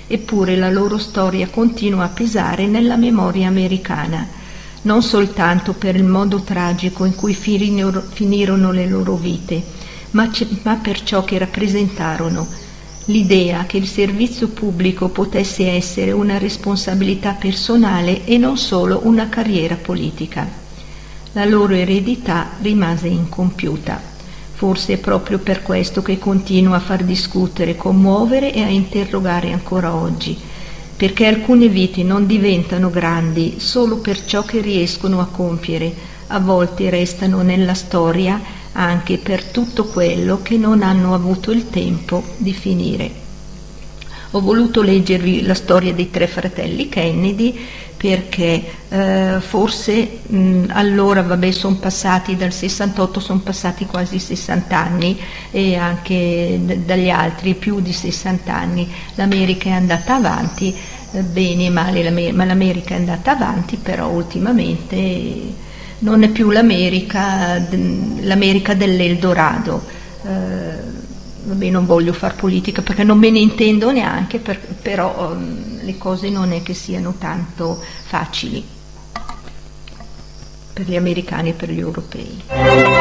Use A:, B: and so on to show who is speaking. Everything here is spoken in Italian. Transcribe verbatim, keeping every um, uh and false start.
A: eppure la loro storia continua a pesare nella memoria americana, non soltanto per il modo tragico in cui finirono le loro vite, ma, ma per ciò che rappresentarono, l'idea che il servizio pubblico potesse essere una responsabilità personale e non solo una carriera politica. La loro eredità rimase incompiuta. Forse è proprio per questo che continua a far discutere, commuovere e a interrogare ancora oggi, perché alcune vite non diventano grandi solo per ciò che riescono a compiere, a volte restano nella storia anche per tutto quello che non hanno avuto il tempo di finire. Ho voluto leggervi la storia dei tre fratelli Kennedy perché eh, forse mh, allora, vabbè, sono passati dal sessantotto, sono passati quasi sessanta anni, e anche d- dagli altri più di sessanta anni. L'America è andata avanti, eh, bene e male, l'Amer- ma l'America è andata avanti, però ultimamente non è più l'America, l'America dell'Eldorado. Eh, vabbè, non voglio far politica perché non me ne intendo neanche, per, però um, le cose non è che siano tanto facili per gli americani e per gli europei.